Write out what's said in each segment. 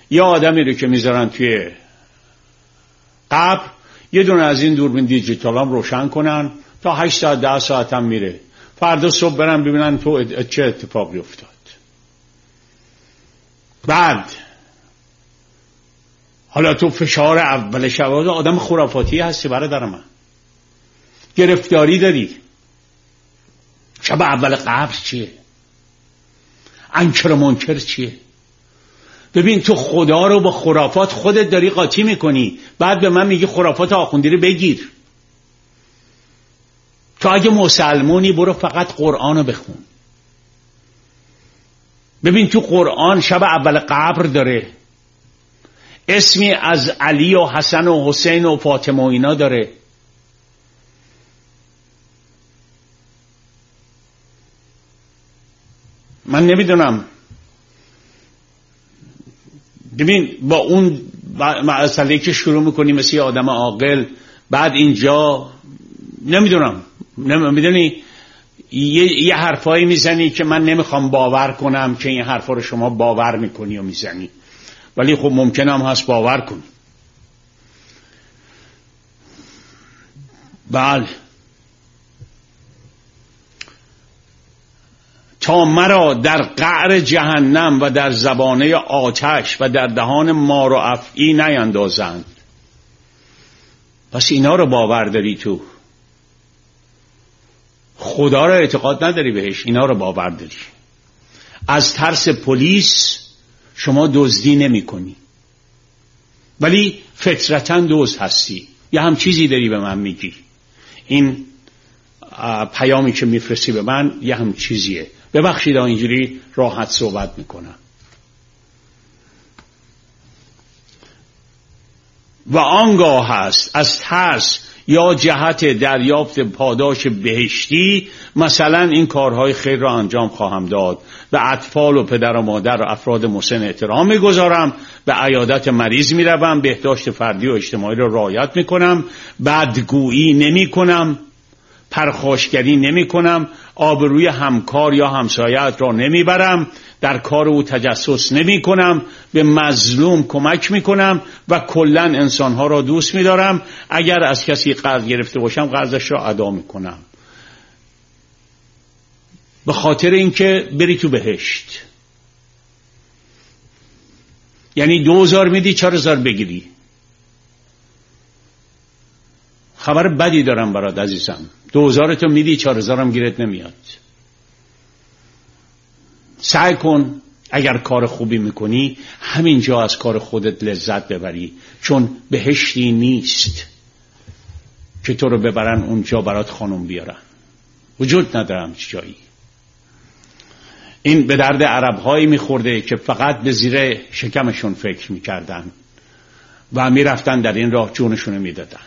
یا آدمی رو که میذارن توی قبر یه دونه از این دوربین دیجیتال هم روشن کنن تا 8 ساعت 10 ساعت هم میره، فردا صبح برن ببینن تو چه اتفاقی افتاد. بعد حالا تو فشار اول شب آدم خرافاتی هستی برادر من، گرفتاری داری. شب اول قبر چیه؟ انکر و منکر چیه؟ ببین تو خدا رو با خرافات خودت داری قاطی میکنی، بعد به من میگی خرافات آخوندی رو بگیر. تو اگه مسلمونی برو فقط قرآن رو بخون. ببین تو قرآن شب اول قبر داره، اسمی از علی و حسن و حسین و فاطمه و اینا داره. من نمیدونم. ببین با اون مسئله که شروع میکنی مثل یه آدم عاقل، بعد اینجا نمیدونم میدونی یه حرفایی میزنی که من نمیخوام باور کنم که این حرفا رو شما باور میکنی و میزنی، ولی خب ممکنم هست باور کنی. بله تا مرا در قعر جهنم و در زبانه آتش و در دهان مار و افعی نیندازند. پس اینا رو باور داری، تو خدا رو اعتقاد نداری بهش، اینا رو باور داری. از ترس پلیس شما دزدی نمی کنی، ولی فطرتاً دزد هستی. یه هم چیزی داری به من میگی، این پیامی که میفرستی به من یه هم چیزیه. ببخشید اینجوری راحت صحبت میکنم. و آنگاه هست از ترس یا جهت دریافت پاداش بهشتی مثلا این کارهای خیر را انجام خواهم داد، به اطفال و پدر و مادر و افراد مسن احترام میگذارم، به عیادت مریض میروم، بهداشت فردی و اجتماعی را رعایت میکنم، بدگویی نمیکنم، پرخاشگری نمی کنم، آبروی همکار یا همسایت را نمی برم، در کار او تجسس نمی کنم، به مظلوم کمک می کنم و کلاً انسانها را دوست می دارم. اگر از کسی قرض گرفته باشم قرضش را ادا می کنم، به خاطر اینکه بری تو بهشت. یعنی 2000 میدی 4000 بگیری. خبر بدی دارم برات عزیزم، 2000 تو میدی 4000 هم گیرت نمیاد. سعی کن اگر کار خوبی میکنی همینجا از کار خودت لذت ببری، چون بهشتی نیست که تو رو ببرن اونجا برات خانم بیارن، وجود ندارم جایی. این به درد عرب‌هایی میخورده که فقط به زیر شکمشون فکر میکردن و میرفتن در این راه جونشون میدادن.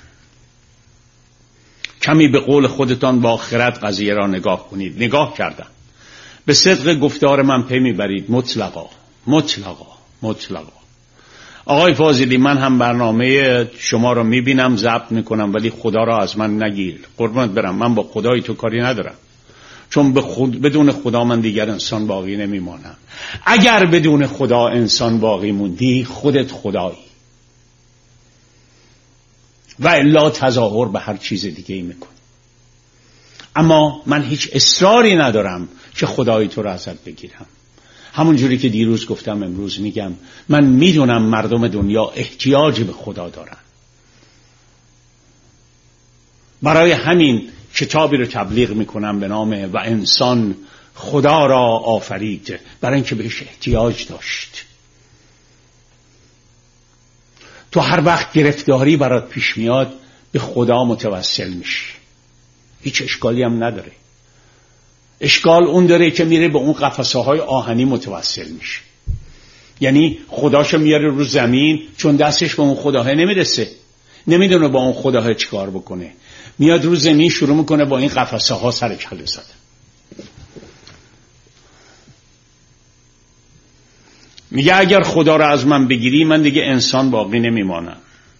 کمی به قول خودتان با آخرت قضیه را نگاه کنید. نگاه کردم، به صدق گفتار من پی میبرید. مطلقا مطلقا مطلقا. آقای فاضلی من هم برنامه شما رو میبینم، ضبط میکنم، ولی خدا را از من نگیر. قربانت برم، من با خدای تو کاری ندارم، چون بدون خدا من دیگر انسان باقی نمیمانم. اگر بدون خدا انسان باقی موندی خودت خدایی، و الا تظاهر به هر چیز دیگه ای میکن. اما من هیچ اصراری ندارم که خدای تو را ازت بگیرم. همون جوری که دیروز گفتم امروز میگم، من میدونم مردم دنیا احتیاج به خدا دارن. برای همین کتابی رو تبلیغ میکنم به نام و انسان خدا را آفرید، برای اینکه بهش احتیاج داشت. تو هر وقت گرفتاری برات پیش میاد به خدا متوسل میشی، هیچ اشکالی هم نداره. اشکال اون داره که میره به اون قفسه های آهنی متوسل میشه، یعنی خداشو میاره رو زمین، چون دستش به اون خداه نمیرسه، نمیدونه با اون خداه چیکار بکنه، میاد رو زمین شروع میکنه با این قفسه ها سر کله زدن. میگه اگر خدا را از من بگیری من دیگه انسان باقی نمیمانم.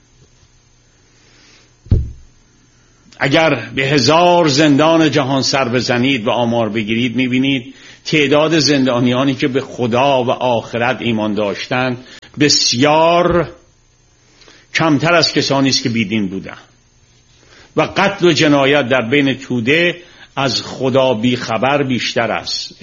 اگر به 1000 زندان جهان سر بزنید و آمار بگیرید میبینید تعداد زندانیانی که به خدا و آخرت ایمان داشتند بسیار کمتر از کسانی است که بیدین بودند و قتل و جنایت در بین توده از خدا بی خبر بیشتر است.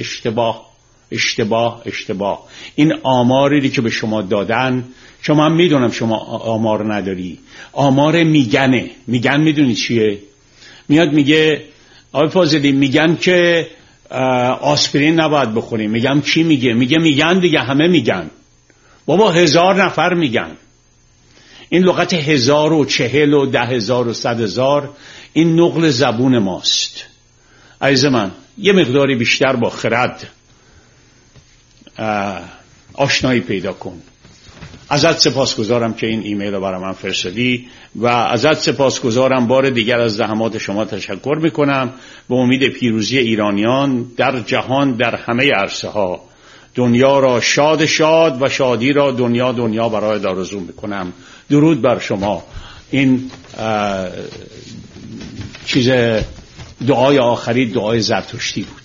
اشتباه. این آماری که به شما دادن، شما هم میدونم شما آمار نداری، آمار میگن میدونی چیه؟ میاد میگه آقای فاضلی میگن که آسپرین نباید بخوریم. میگم کی میگه؟ میگن دیگه، همه میگن بابا، 1000 نفر میگن. این لغت 1000 و 40 و 10,000 و 100,000 این نقل زبون ماست. عزیز من یه مقداری بیشتر با خرد آشنایی پیدا کن. ازت سپاسگزارم که این ایمیل رو برای من فرستادی و ازت سپاسگزارم بار دیگر از زحمات شما تشکر میکنم. به امید پیروزی ایرانیان در جهان در همه عرصه ها. دنیا را شاد و شادی را دنیا برای آرزو میکنم. درود بر شما. این چیز دعای آخری دعای زرتشتی بود.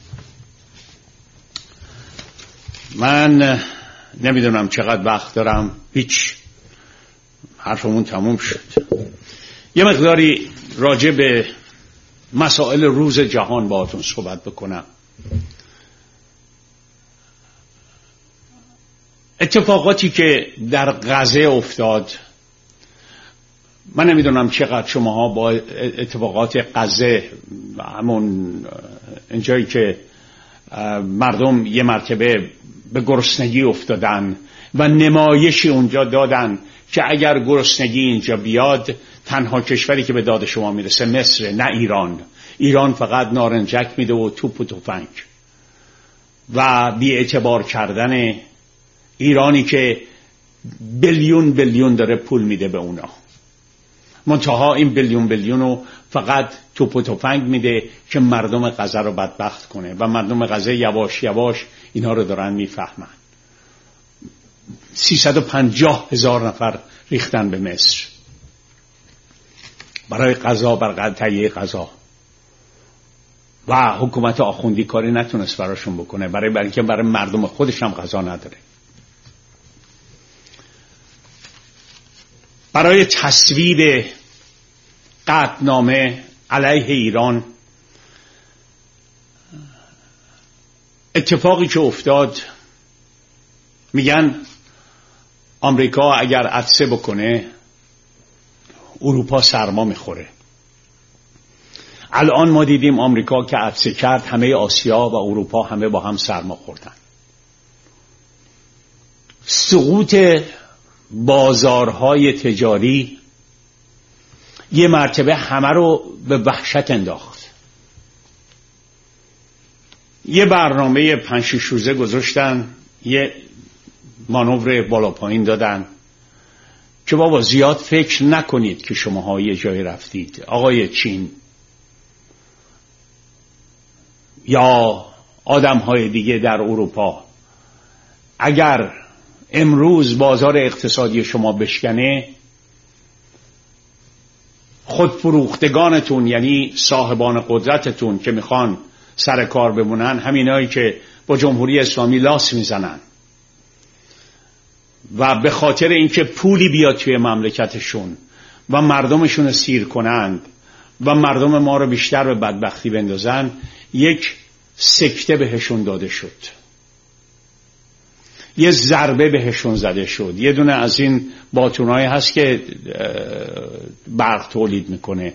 من نمیدونم چقدر وقت دارم، هیچ، حرفمون تموم شد. یه مقداری راجع به مسائل روز جهان باهاتون صحبت بکنم. اتفاقاتی که در غزه افتاد، من نمیدونم چقدر شماها با اتفاقات غزه، همون اینجایی که مردم یه مرتبه به گرسنگی افتادن و نمایشی اونجا دادن که اگر گرسنگی اینجا بیاد تنها کشوری که به داد شما میرسه مصر، نه ایران. ایران فقط نارنجک میده و توپ و تفنگ. و بی اعتبار کردن ایرانی که بیلیون داره پول میده به اونا، منتها این بیلیون رو فقط توپ و تفنگ میده که مردم غزه رو بدبخت کنه و مردم غزه یواش اینا رو دارن میفهمن. 350,000 نفر ریختن به مصر برای غذا، برای تهیه غذا و حکومت آخوندی کاری نتونست براشون بکنه، برای مردم خودش هم غذا نداره. برای تصویب قطعنامه علیه ایران، اتفاقی که افتاد، میگن آمریکا اگر عطسه بکنه اروپا سرما میخوره. الان ما دیدیم آمریکا که عطسه کرد همه آسیا و اروپا همه با هم سرما خوردن. سقوط بازارهای تجاری یه مرتبه همه رو به وحشت انداخت. یه برنامه 5-6 روزه گذاشتن، یه مانور بالا پایین دادن که بابا زیاد فکر نکنید که شماها یه جای رفتید. آقای چین یا آدم‌های دیگه در اروپا، اگر امروز بازار اقتصادی شما بشکنه، خودفروختگانتون یعنی صاحبان قدرتتون که میخوان سر کار بمونن، همینایی که با جمهوری اسلامی لاس میزنن و به خاطر اینکه پولی بیاد توی مملکتشون و مردمشون سیر کنند و مردم ما رو بیشتر به بدبختی بندازن، یک سکته بهشون داده شد، یه ضربه بهشون زده شد. یه دونه از این باتونایی هست که برق تولید میکنه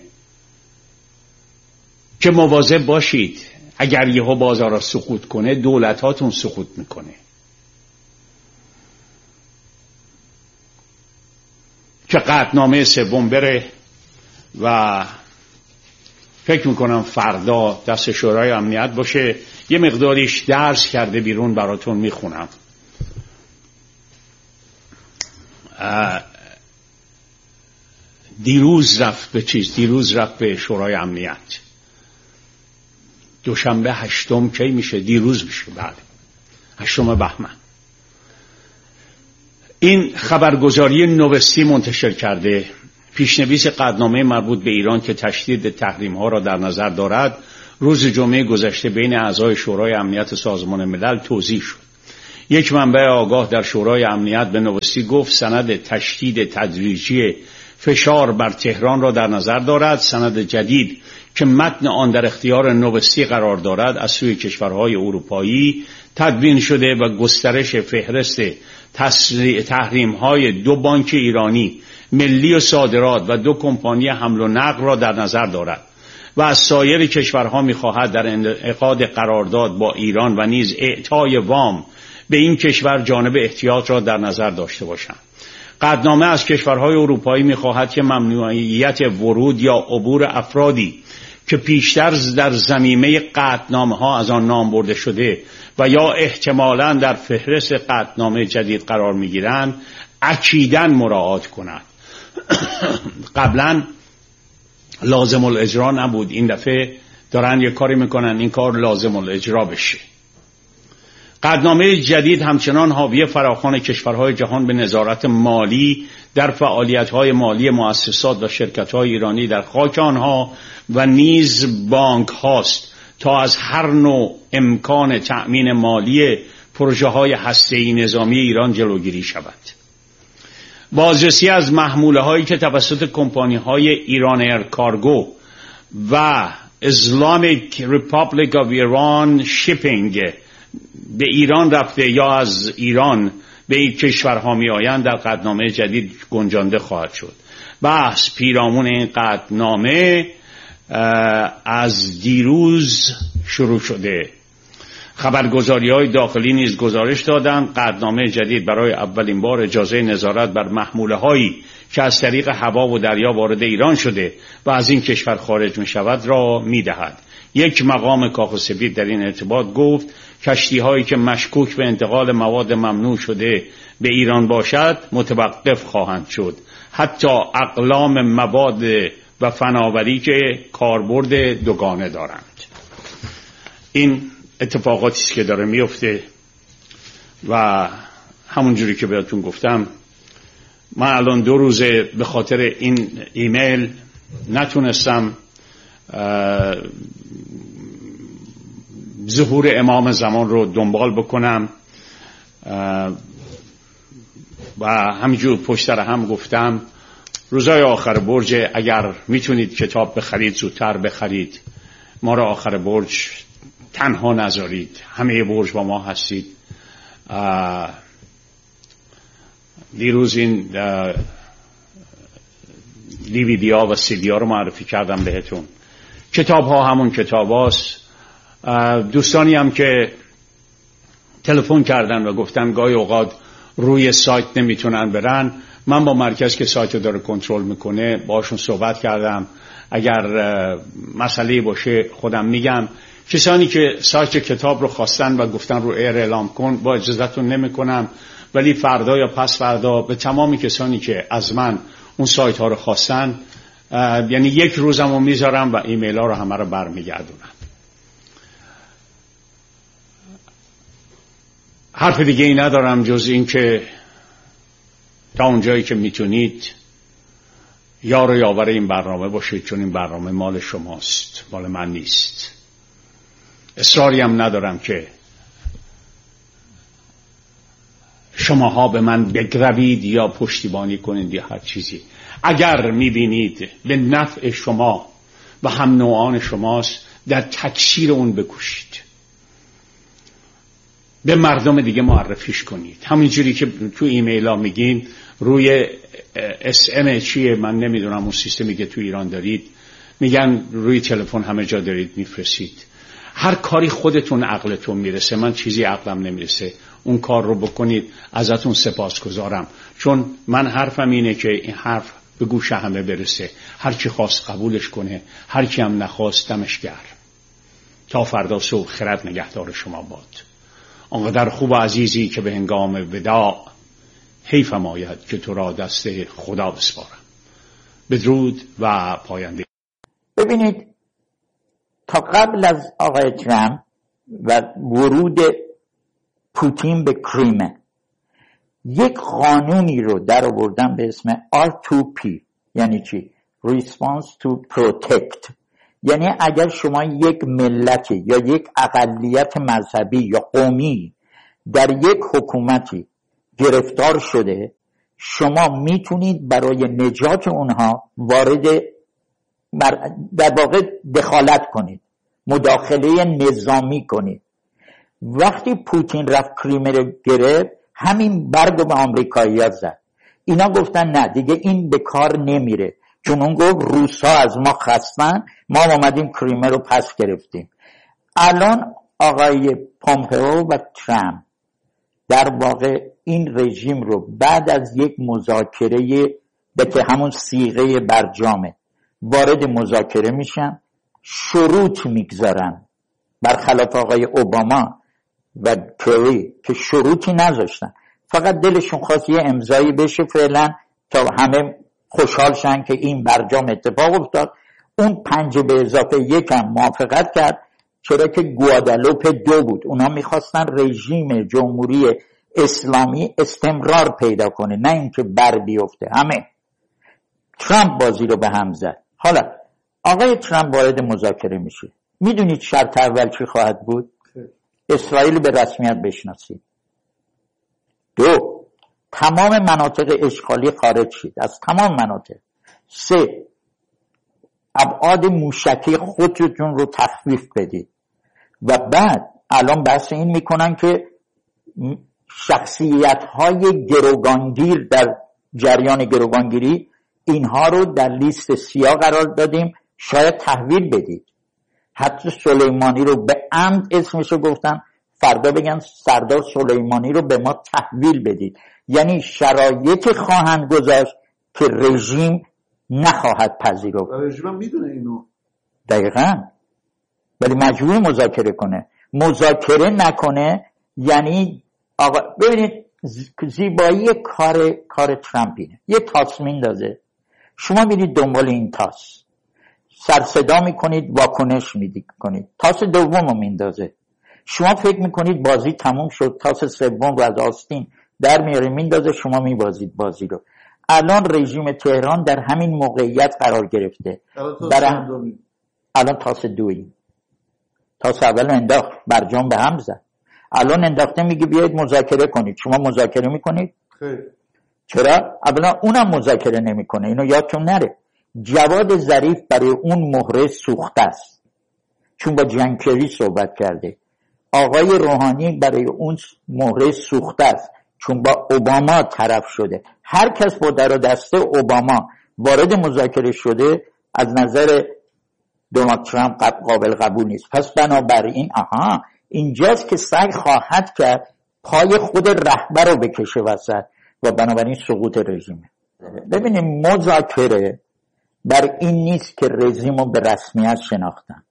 که مواظب باشید، اگر یهو بازار سقوط کنه دولتاتون سقوط میکنه. که قطعنامه سوم بره و فکر میکنم فردا دست شورای امنیت باشه، یه مقداریش درس کرده بیرون براتون میخونم. دیروز رفت به شورای امنیت. دوشنبه 8 کی میشه؟ دیروز میشه، بله 8 بهمن. این خبرگزاری نوستی منتشر کرده. پیشنویس قطعنامه مربوط به ایران که تشدید تحریم ها را در نظر دارد، روز جمعه گذشته بین اعضای شورای امنیت سازمان ملل توزیع شد. یک منبع آگاه در شورای امنیت به نوستی گفت سند تشدید تدریجی فشار بر تهران را در نظر دارد. سند جدید که متن آن در اختیار نوستی قرار دارد از سوی کشورهای اروپایی تدوین شده و گسترش فهرست تحریم‌های 2 بانک ایرانی ملی و صادرات و 2 کمپانی حمل و نقل را در نظر دارد و از سایر کشورها می‌خواهد در انعقاد قرارداد با ایران و نیز اعطای وام به این کشور جانب احتیاط را در نظر داشته باشند. قطعنامه از کشورهای اروپایی می‌خواهد که ممنوعیت ورود یا عبور افرادی که پیشتر در ضمیمه قطعنامه‌ها از آن نام برده شده و یا احتمالاً در فهرست قطعنامه جدید قرار می‌گیرند اکیداً مراعات کند. قبلاً لازم الاجرا نبود، این دفعه دارن یک کاری میکنن این کار لازم الاجرا بشه. قطعنامه جدید همچنان حاوی فراخوان کشورهای جهان به نظارت مالی در فعالیت‌های مالی مؤسسات و شرکت‌های ایرانی در خاک آنها و نیز بانک هاست تا از هر نوع امکان تأمین مالی پروژه‌های هسته‌ای نظامی ایران جلوگیری شود. بازرسی از محموله‌هایی که توسط کمپانی‌های ایران ایر کارگو و اسلامیک ریپابلیک آف ایران شیپینگ به ایران رفته یا از ایران به این کشورها می‌آیند در قطعنامه جدید گنجانده خواهد شد. بحث پیرامون این قطعنامه از دیروز شروع شده. خبرگزاری‌های داخلی نیز گزارش دادند قطعنامه جدید برای اولین بار اجازه نظارت بر محموله‌هایی که از طریق هوا و دریا وارد ایران شده و از این کشور خارج می‌شود را می‌دهد. یک مقام کاخ سفید در این ارتباط گفت کشتی‌هایی که مشکوک به انتقال مواد ممنوع شده به ایران باشد متوقف خواهند شد. حتی اقلام مواد و فناوری که کاربرد دوگانه دارند. این اتفاقاتی است که داره میفته و همونجوری که بهتون گفتم من الان 2 روزه به خاطر این ایمیل نتونستم ظهور امام زمان رو دنبال بکنم و همینجور پشت سر هم گفتم روزای آخر برج اگر میتونید کتاب بخرید زودتر بخرید، ما را آخر برج تنها نذارید، همه برج با ما هستید. دیروز این دیویدی ها و سیدی ها رو معرفی کردم بهتون. کتاب ها همون کتاب هاست. دوستانی هم که تلفن کردن و گفتن گاهی اوقات روی سایت نمیتونن برن، من با مرکز که سایت رو داره کنترل میکنه باشون صحبت کردم، اگر مسئله باشه خودم میگم. کسانی که سایت کتاب رو خواستن و گفتن رو ایر اعلام کن با اجازهتون نمیکنم، ولی فردا یا پس فردا به تمامی کسانی که از من اون سایت ها رو خواستن یعنی 1 روزمو میذارم و ایمیل ها رو همه رو برمیگردونم. حرف دیگه ای ندارم جز این که تا اونجایی که میتونید یار و یاور این برنامه باشید، چون این برنامه مال شماست، مال من نیست. اصراری هم ندارم که شماها به من بگروید یا پشتیبانی کنید یا هر چیزی. اگر میبینید به نفع شما و هم نوعان شماست در تکثیر اون بکوشید، به مردم دیگه معرفیش کنید. همینجوری که تو ایمیل ها میگین روی SM چیه من نمیدونم، اون سیستمی که تو ایران دارید میگن روی تلفن همه جا دارید میفرستید. هر کاری خودتون عقلتون میرسه، من چیزی عقلم نمیرسه، اون کار رو بکنید. ازتون سپاسگزارم، چون من حرفم اینه که این حرف به گوش همه برسه، هر کی خواست قبولش کنه، هر کی هم نخواست دمش گرم. تا فردا صبح خرد نگهدار شما باد. آنقدر خوب و عزیزی که به هنگام وداع حیفم آید که تو را دست خدا بسپارم. بدرود و پاینده. ببینید تا قبل از آقای ترامپ و ورود پوتین به کریمه یک قانونی رو در آوردن به اسم R2P. یعنی چی؟ Response to Protect. یعنی اگر شما یک ملت یا یک اقلیت مذهبی یا قومی در یک حکومتی گرفتار شده، شما میتونید برای نجات اونها وارد در واقع دخالت کنید، مداخله نظامی کنید. وقتی پوتین رفت کریمه رو گرفت، همین برگو به آمریکایی‌ها زد. اینا گفتن نه دیگه این به کار نمیره، چون اون گفت روس‌ها از ما خستن، ما اومدیم کریمه رو پس گرفتیم. الان آقای پومپئو و ترامپ در واقع این رژیم رو بعد از یک مذاکره که همون صیغه برجامه وارد مذاکره میشن، شروط میگذارن، برخلاف آقای اوباما و کری که شروطی نذاشتن، فقط دلشون خواست یه امضایی بشه فعلا تا همه خوشحال شن که این برجام اتفاق افتاد. اون 5+1 هم موافقت کرد، چرا که گوادالوپ 2 بود. اونا میخواستن رژیم جمهوری اسلامی استمرار پیدا کنه، نه اینکه بر بیفته. همه ترامپ بازی رو به هم زد. حالا آقای ترامپ وارد مذاکره میشه، میدونید شرط اول چی خواهد بود؟ اسرائیل به رسمیت بشناسید. 2، تمام مناطق اشغالی خارج شید از تمام مناطق. 3، ابعاد موشکی خودتون رو تخفیف بدید. و بعد الان بحث این میکنن که شخصیت‌های گروگانگیر در جریان گروگانگیری، اینها رو در لیست سیاه قرار دادیم، شاید تحویل بدید. حتی سلیمانی رو به عمد اسمشو گفتن، فردا بگن سردار سلیمانی رو به ما تحویل بدید. یعنی شرایطی خواهند گذاشت که رژیم نخواهد پذیرفت. رژیم هم میدونه اینو دقیقاً، ولی مجبور مذاکره کنه. مذاکره نکنه یعنی آقا ببینید زیبایی کار ترامپ اینه، یه تاس میندازه، شما میرید دنبال این تاس، سرصدا میکنید، واکنش میکنید، تاس دومو میندازه، شما فکر میکنید بازی تموم شد، تاس سوم رو از آستین در میاره میندازه، شما میبازید بازی رو. الان رژیم تهران در همین موقعیت قرار گرفته. الان تاس 2، تاس اول انداخت، برجام به هم زد، الان انداخته میگه بیایید مذاکره کنید. شما مذاکره میکنید؟ خیر. چرا؟ اولا اونم مذاکره نمیکنه، اینو یادتون نره. جواد ظریف برای اون مهره سوخته است، چون با جنکری صحبت کرده. آقای روحانی برای اون مهره سوخته است، چون با اوباما طرف شده. هر کس با در و دسته اوباما وارد مذاکره شده از نظر دونالد ترامپ قابل قبول نیست. پس بنابراین اینجاست که سعی خواهد کرد پای خود رهبر رو بکشه وسط و بنابراین سقوط رژیمه. ببینیم مذاکره بر این نیست که رژیم رو به رسمیت شناختن.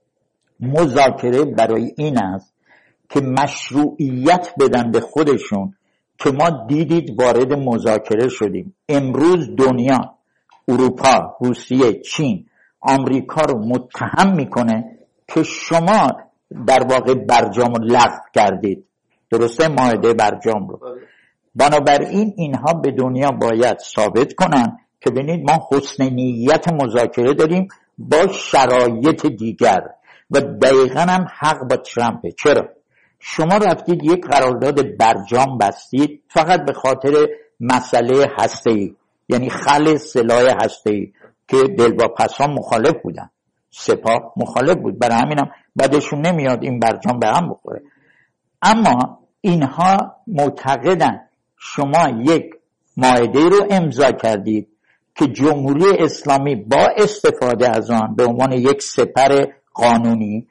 مذاکره برای این است که مشروعیت بدن به خودشون که ما دیدید وارد مذاکره شدیم. امروز دنیا، اروپا، روسیه، چین، آمریکا رو متهم میکنه که شما در واقع برجام رو لغو کردید، درسته؟ معاهده برجام رو. بنابراین اینها به دنیا باید ثابت کنن که ببینید ما حسن نیت مذاکره داریم با شرایط دیگر. و دقیقاً هم حق با ترامپه. چرا؟ شما رفتید یک قرارداد برجام بستید فقط به خاطر مسئله هسته‌ای، یعنی خلع سلاح هسته‌ای که دلواپسان مخالف بودن، سپاه مخالف بود، برای همینم بعدشون نمیاد این برجام به هم بخوره. اما اینها معتقدن شما یک معاهده رو امضا کردید که جمهوری اسلامی با استفاده از آن به عنوان یک سپر قانونی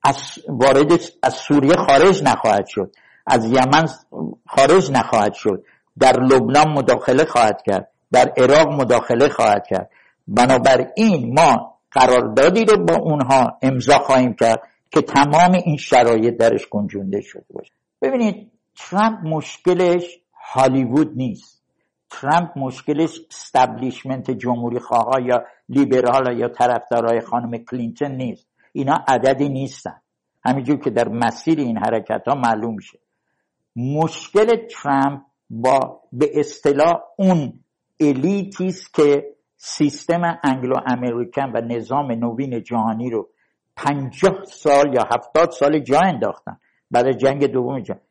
از سوریه خارج نخواهد شد، از یمن خارج نخواهد شد، در لبنان مداخله خواهد کرد، در عراق مداخله خواهد کرد. بنابراین ما قراردادی رو با اونها امضا خواهیم کرد که تمام این شرایط درش گنجونده شده باشه. ببینید ترامپ مشکلش هالیوود نیست، ترامپ مشکلش استبلیشمنت جمهوری خواه یا لیبرال یا طرفدارای خانم کلینتون نیست. اینا عددی نیستن، همینجور که در مسیر این حرکت ها معلوم میشه. مشکل ترامپ با به اصطلاح اون الیتیست که سیستم انگلو امریکن و نظام نوین جهانی رو 50 سال یا 70 سال جا انداختن بعد از جنگ دوم جهانی.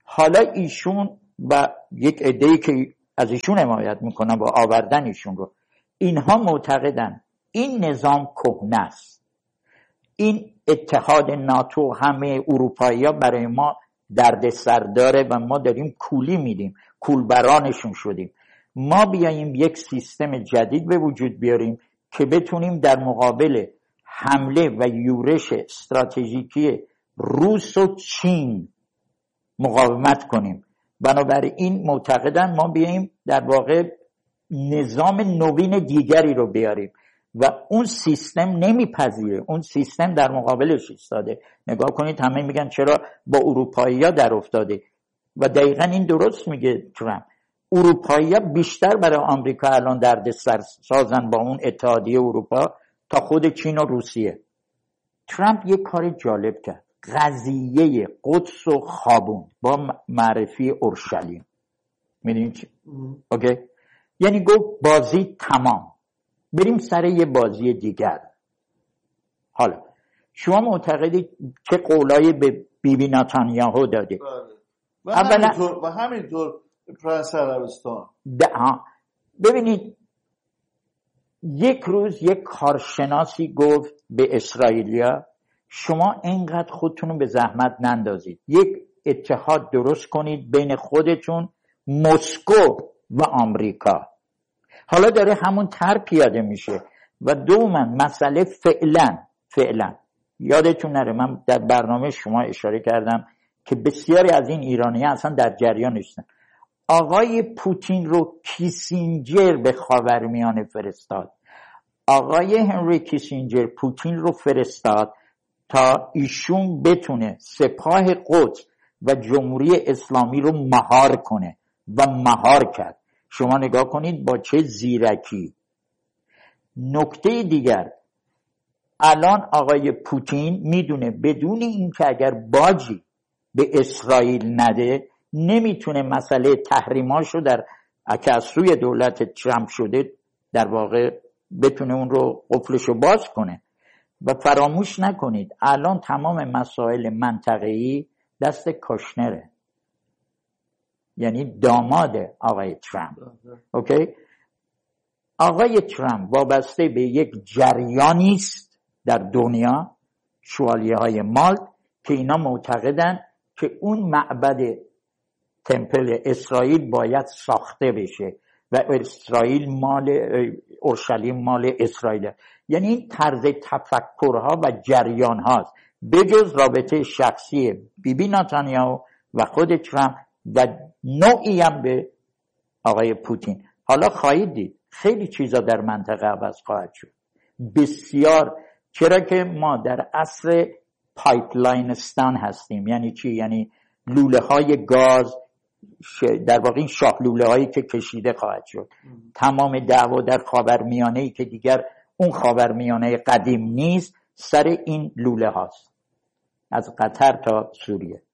حالا ایشون و یک عده‌ای که از ایشون حمایت میکنن با آوردن ایشون رو، اینها معتقدن این نظام کهنه است، این اتحاد ناتو همه اروپایی‌ها برای ما دردسر داره و ما داریم کولی میدیم، کولبرانشون شدیم. ما بیاییم یک سیستم جدید به وجود بیاریم که بتونیم در مقابل حمله و یورش استراتژیکی روس و چین مقاومت کنیم. بنابراین معتقدن ما بیاییم در واقع نظام نوین دیگری رو بیاریم و اون سیستم نمیپذیره، اون سیستم در مقابلش ایستاده. نگاه کنید همه میگن چرا با اروپایی‌ها در افتاده و دقیقا این درست میگه ترامپ. اروپایی‌ها بیشتر برای آمریکا الان دردسر سازن با اون اتحادیه اروپا تا خود چین و روسیه. ترامپ یک کار جالب کرد، قضیه قدس و خوابون با معرفی اورشلیم. میدونید چی؟ اوکی؟ یعنی گفت بازی تمام، بریم سر یه بازی دیگر. حالا شما معتقدید چه قولایی به بیبی نتانیاهو داده؟ و همینطور پرنس عربستان. ببینید یک روز یک کارشناسی گفت به اسرائیلیا شما اینقدر خودتون رو به زحمت نندازید، یک اتحاد درست کنید بین خودتون، مسکو و آمریکا. حالا داره همون طرح پیاده میشه. و دوما مسئله فعلا یادتون نره من در برنامه شما اشاره کردم که بسیاری از این ایرانی‌ها اصلا در جریان نیستن. آقای پوتین رو کیسینجر به خاورمیانه فرستاد. آقای هنری کیسینجر پوتین رو فرستاد تا ایشون بتونه سپاه قدس و جمهوری اسلامی رو مهار کنه و مهار کرد. شما نگاه کنید با چه زیرکی. نکته دیگر، الان آقای پوتین میدونه بدون اینکه اگر باجی به اسرائیل نده نمیتونه مسئله تحریماش رو که از سوی دولت ترامپ شده در واقع بتونه اون رو قفلش رو باز کنه. و فراموش نکنید الان تمام مسائل منطقه‌ای دست کاشنره، یعنی داماد آقای ترامپ. اوکی؟ آقای ترامپ وابسته به یک جریانی است در دنیا، شوالیه های مالت، که اینا معتقدن که اون معبد تمپل اسرائیل باید ساخته بشه و اورشلیم مال اسرائیل. یعنی این طرز تفکرها و جریان هاست بجز رابطه شخصی بیبی نتانیاهو و خود ترامپ و نوعی هم به آقای پوتین. حالا خواهید دید خیلی چیزا در منطقه عوض خواهد شد، بسیار. چرا که ما در عصر پایپلاینستان هستیم. یعنی چی؟ یعنی لوله های گاز، در واقع این شاه لوله هایی که کشیده خواهد شد. تمام دعوا در خاورمیانه ای که دیگر اون خاورمیانه قدیم نیست سر این لوله هاست، از قطر تا سوریه.